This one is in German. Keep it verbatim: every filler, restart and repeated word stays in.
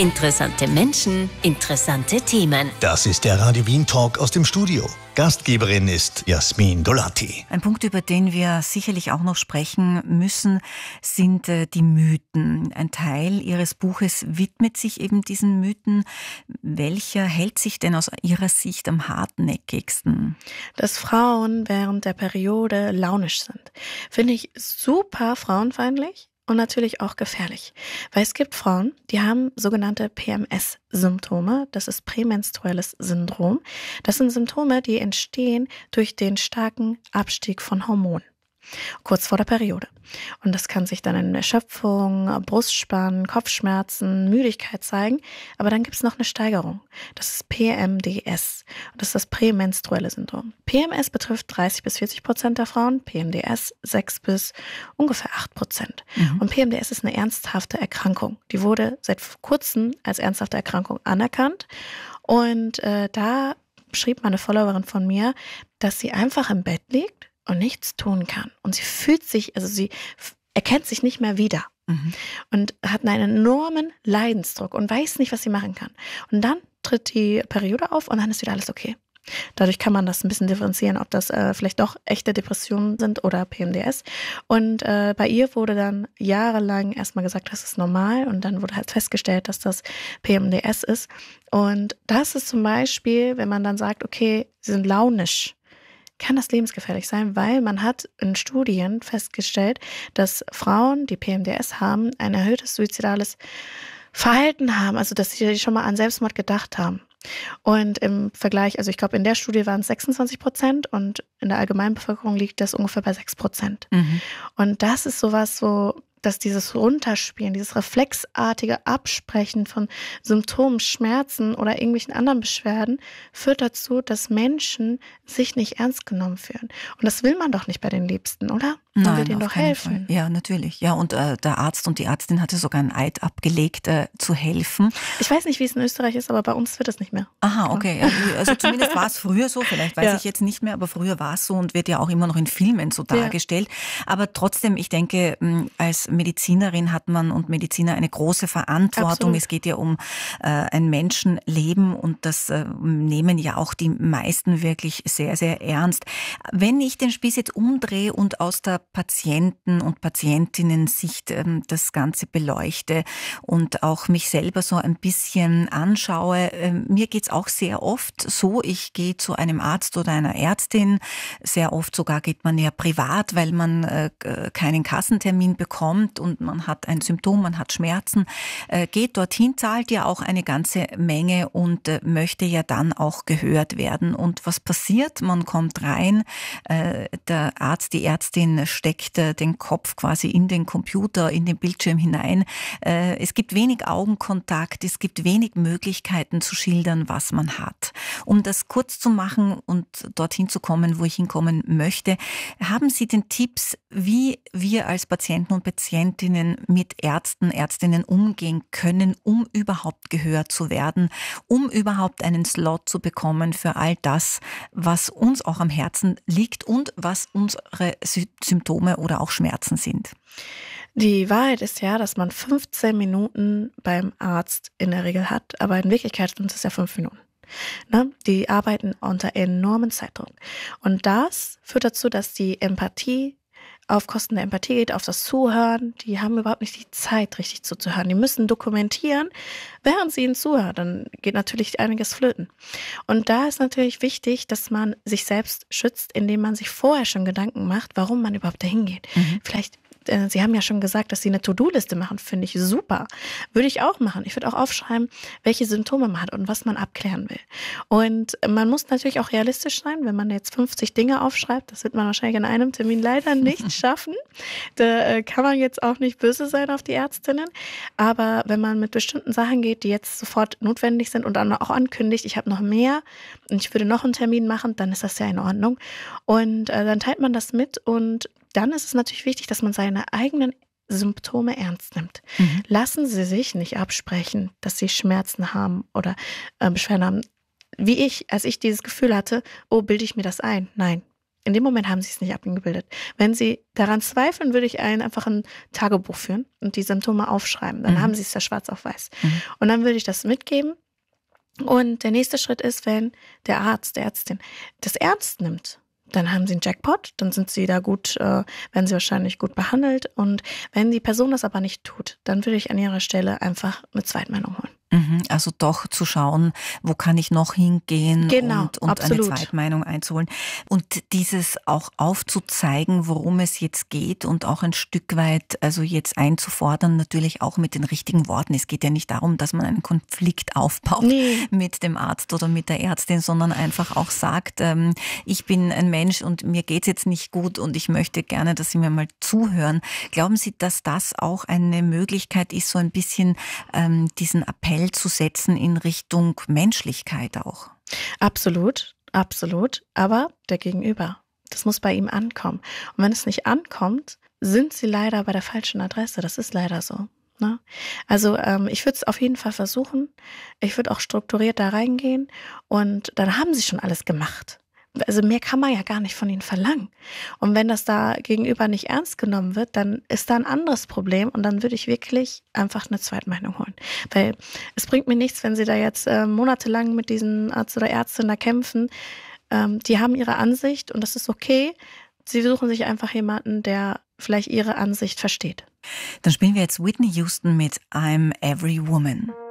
Interessante Menschen, interessante Themen. Das ist der Radio Wien Talk aus dem Studio. Gastgeberin ist Jasmin Dolati. Ein Punkt, über den wir sicherlich auch noch sprechen müssen, sind äh, die Mythen. Ein Teil Ihres Buches widmet sich eben diesen Mythen. Welcher hält sich denn aus Ihrer Sicht am hartnäckigsten? Dass Frauen während der Periode launisch sind, finde ich super frauenfeindlich. Und natürlich auch gefährlich, weil es gibt Frauen, die haben sogenannte P M S-Symptome, das ist prämenstruelles Syndrom. Das sind Symptome, die entstehen durch den starken Abstieg von Hormonen, kurz vor der Periode. Und das kann sich dann in Erschöpfung, Brustspannen, Kopfschmerzen, Müdigkeit zeigen. Aber dann gibt es noch eine Steigerung. Das ist P M D S. Und das ist das prämenstruelle Syndrom. P M S betrifft dreißig bis vierzig Prozent der Frauen, P M D S sechs bis ungefähr acht Prozent. Mhm. Und P M D S ist eine ernsthafte Erkrankung. Die wurde seit kurzem als ernsthafte Erkrankung anerkannt. Und äh, da schrieb meine Followerin von mir, dass sie einfach im Bett liegt und nichts tun kann. Und sie fühlt sich, also sie f- erkennt sich nicht mehr wieder. Mhm. Und hat einen enormen Leidensdruck und weiß nicht, was sie machen kann. Und dann tritt die Periode auf und dann ist wieder alles okay. Dadurch kann man das ein bisschen differenzieren, ob das äh, vielleicht doch echte Depressionen sind oder P M D S. Und äh, bei ihr wurde dann jahrelang erstmal gesagt, das ist normal. Und dann wurde halt festgestellt, dass das P M D S ist. Und das ist zum Beispiel, wenn man dann sagt, okay, sie sind launisch, kann das lebensgefährlich sein, weil man hat in Studien festgestellt, dass Frauen, die P M D S haben, ein erhöhtes suizidales Verhalten haben, also dass sie schon mal an Selbstmord gedacht haben. Und im Vergleich, also ich glaube, in der Studie waren es sechsundzwanzig Prozent und in der Allgemeinbevölkerung liegt das ungefähr bei sechs Prozent. Mhm. Und das ist sowas so, dass dieses Runterspielen, dieses reflexartige Absprechen von Symptomen, Schmerzen oder irgendwelchen anderen Beschwerden führt dazu, dass Menschen sich nicht ernst genommen fühlen. Und das will man doch nicht bei den Liebsten, oder? Man Nein, will denen auf doch keinen helfen. Fall. Ja, natürlich. Ja, und äh, der Arzt und die Ärztin hatte sogar einen Eid abgelegt, äh, zu helfen. Ich weiß nicht, wie es in Österreich ist, aber bei uns wird es nicht mehr. Aha, okay. Also zumindest war es früher so, vielleicht weiß ja. ich jetzt nicht mehr, aber früher war es so und wird ja auch immer noch in Filmen so dargestellt. Ja. Aber trotzdem, ich denke, als Medizinerin hat man und Mediziner eine große Verantwortung. Absolut. Es geht ja um äh, ein Menschenleben und das äh, nehmen ja auch die meisten wirklich sehr, sehr ernst. Wenn ich den Spieß jetzt umdrehe und aus der Patienten- und Patientinnen-Sicht ähm, das Ganze beleuchte und auch mich selber so ein bisschen anschaue, ähm, mir geht's auch sehr oft so, ich gehe zu einem Arzt oder einer Ärztin, sehr oft sogar geht man ja privat, weil man äh, keinen Kassentermin bekommt und man hat ein Symptom, man hat Schmerzen, äh, geht dorthin, zahlt ja auch eine ganze Menge und äh, möchte ja dann auch gehört werden. Und was passiert? Man kommt rein, äh, der Arzt, die Ärztin steckt äh, den Kopf quasi in den Computer, in den Bildschirm hinein. Äh, es gibt wenig Augenkontakt, es gibt wenig Möglichkeiten zu schildern, was man hat. Um das kurz zu machen und dorthin zu kommen, wo ich hinkommen möchte, haben Sie den Tipps, wie wir als Patienten und Patientinnen mit Ärzten, Ärztinnen umgehen können, um überhaupt gehört zu werden, um überhaupt einen Slot zu bekommen für all das, was uns auch am Herzen liegt und was unsere Symptome oder auch Schmerzen sind? Die Wahrheit ist ja, dass man fünfzehn Minuten beim Arzt in der Regel hat, aber in Wirklichkeit sind es ja fünf Minuten. Ne? Die arbeiten unter enormen Zeitdruck. Und das führt dazu, dass die Empathie auf Kosten der Empathie geht, auf das Zuhören. Die haben überhaupt nicht die Zeit, richtig zuzuhören. Die müssen dokumentieren, während sie ihnen zuhören. Dann geht natürlich einiges flöten. Und da ist natürlich wichtig, dass man sich selbst schützt, indem man sich vorher schon Gedanken macht, warum man überhaupt dahin geht. Mhm. Vielleicht Sie haben ja schon gesagt, dass Sie eine To-Do-Liste machen, finde ich super. Würde ich auch machen. Ich würde auch aufschreiben, welche Symptome man hat und was man abklären will. Und man muss natürlich auch realistisch sein, wenn man jetzt fünfzig Dinge aufschreibt. Das wird man wahrscheinlich in einem Termin leider nicht schaffen. Da kann man jetzt auch nicht böse sein auf die Ärztinnen. Aber wenn man mit bestimmten Sachen geht, die jetzt sofort notwendig sind und dann auch ankündigt, ich habe noch mehr und ich würde noch einen Termin machen, dann ist das ja in Ordnung. Und äh, dann teilt man das mit und dann ist es natürlich wichtig, dass man seine eigenen Symptome ernst nimmt. Mhm. Lassen Sie sich nicht absprechen, dass Sie Schmerzen haben oder äh, Beschwerden haben. Wie ich, als ich dieses Gefühl hatte, oh, bilde ich mir das ein? Nein, In dem Moment haben sie es nicht abgebildet. Wenn sie daran zweifeln, würde ich einen einfach ein Tagebuch führen und die Symptome aufschreiben. Dann mhm. haben sie es ja schwarz auf weiß. Mhm. Und dann würde ich das mitgeben. Und der nächste Schritt ist, wenn der Arzt, der Ärztin das ernst nimmt, dann haben sie einen Jackpot, dann sind sie da gut, äh, werden sie wahrscheinlich gut behandelt. Und wenn die Person das aber nicht tut, dann würde ich an ihrer Stelle einfach eine Zweitmeinung holen. Also doch zu schauen, wo kann ich noch hingehen genau, und, und eine Zweitmeinung einzuholen. Und dieses auch aufzuzeigen, worum es jetzt geht und auch ein Stück weit, also jetzt einzufordern, natürlich auch mit den richtigen Worten. Es geht ja nicht darum, dass man einen Konflikt aufbaut nee. mit dem Arzt oder mit der Ärztin, sondern einfach auch sagt, ähm, ich bin ein Mensch und mir geht's jetzt nicht gut und ich möchte gerne, dass Sie mir mal zuhören. Glauben Sie, dass das auch eine Möglichkeit ist, so ein bisschen ähm, diesen Appell zu setzen in Richtung Menschlichkeit auch? Absolut, absolut. Aber der Gegenüber, das muss bei ihm ankommen. Und wenn es nicht ankommt, sind sie leider bei der falschen Adresse. Das ist leider so. Ne? Also ähm, ich würde es auf jeden Fall versuchen. Ich würde auch strukturiert da reingehen und dann haben sie schon alles gemacht. Also mehr kann man ja gar nicht von ihnen verlangen. Und wenn das da gegenüber nicht ernst genommen wird, dann ist da ein anderes Problem und dann würde ich wirklich einfach eine Zweitmeinung holen. Weil es bringt mir nichts, wenn sie da jetzt äh, monatelang mit diesen Arzt oder Ärztin da kämpfen. Ähm, die haben ihre Ansicht und das ist okay. Sie suchen sich einfach jemanden, der vielleicht ihre Ansicht versteht. Dann spielen wir jetzt Whitney Houston mit I'm Every Woman.